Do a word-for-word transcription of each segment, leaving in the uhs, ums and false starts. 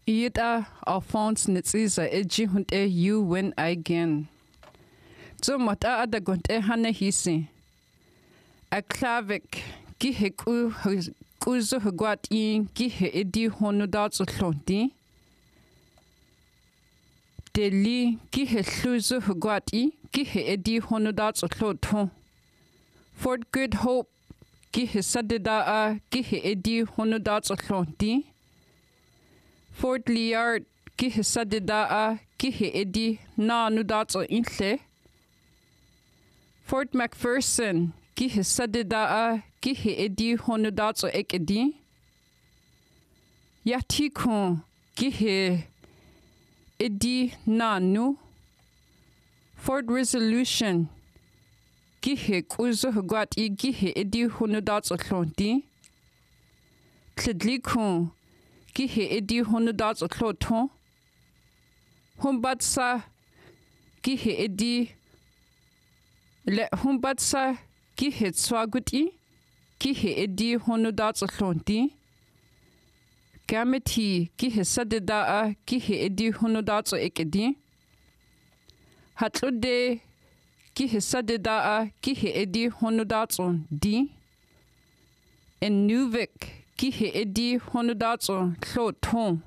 Ida Alphonse Nitziza Eji Hunte You When I Again. So mata ada gonte hane hisi. A clavik gihe ku kuzo hugwat in gihe edi honudats utlonti. Deli gihe sluzo hugwat i gihe edi honudats utloton. Fort Good Hope gihe sadida a gihe edi honudats utlonti. Fort Liard gihe sadida a gihe edi na nudats intle. Fort McPherson gihe sadida a gihe edi honudats ekedi. Yatikon gihe edi nanu. Fort Resolution gihe kuzo hugwat i gihe edi honudats otlonti. Tledlikon gihe edi honudats otloton. Humbatsa gihe edi le humbatsa gihe tswaguti gihe edi honudats otlonti. Gameti gihe sadida a gihe edi honudats ekedi. Hatlude gihe sadida a gihe edi honudats di. En Nuvik gihe edi honudats tloton.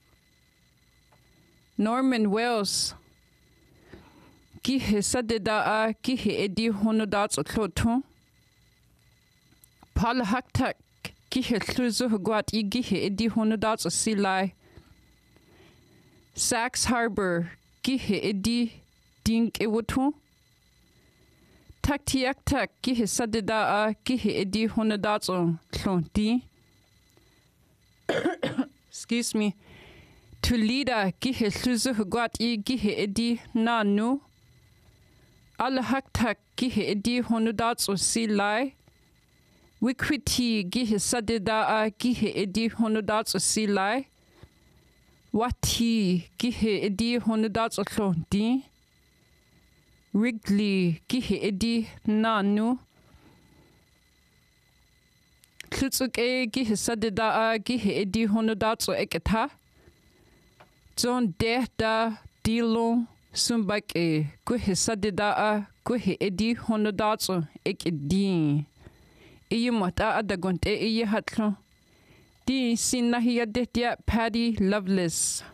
Norman Wells gihe sadida a gihe edi honudats tloton. Paul Haktak gihe sluzo hugwat i gihe edi honudats silai. Sax Harbor gihe edi dink ewoton. Taktiaktak gihe sadida a gihe edi honudats tlonti. Excuse me. Tulida gihe sluzo hugwat i gihe edi nanu. Alahaktak gihe edi honudats silai. Wikwiti gihe sadida a gihe edi honudats silai. Wati gihe edi honudats tlonti. Wrigley gihe edi nanu. Klutsuke gihe sadida a gihe edi honudats eketa. John Dehda Dilon Sumbake gihe sadida a gihe edi honudats ekedi. Iye mata adagonte iye hatlo. Di sinahia dehtia Patty Loveless.